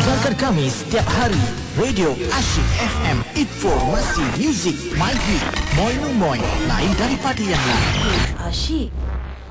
Dengarkan kami setiap hari. Radio Asyik FM. Informasi, muzik, my hit, Moin Moin. Lain daripada yang lain. Asyik.